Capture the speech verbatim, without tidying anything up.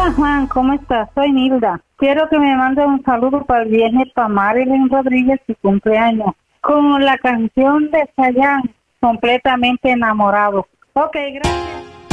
Hola Juan, ¿cómo estás? Soy Nilda. Quiero que me mande un saludo para el viernes para Marilyn Rodríguez, su cumpleaños, con la canción de Chayanne, Completamente Enamorado. Ok, gracias.